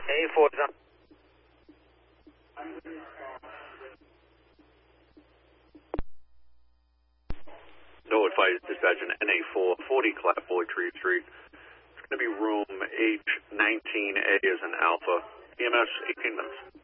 A4 is on. Norwood Fire Dispatch in NA4, 40 Clapboard Tree Street. It's going to be room H19A as an Alpha. EMS, 18 minutes.